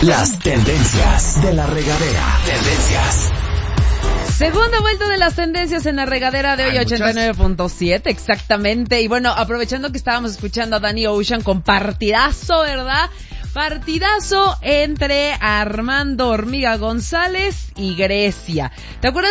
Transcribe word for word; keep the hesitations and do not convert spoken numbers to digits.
Las tendencias de la regadera. Tendencias. Segunda vuelta de las tendencias en la regadera de hoy, Hay ochenta y nueve punto siete, exactamente. Y bueno, aprovechando que estábamos escuchando a Danny Ocean con partidazo, ¿verdad? Partidazo entre Armando Hormiga González y Grecia. ¿Te acuerdas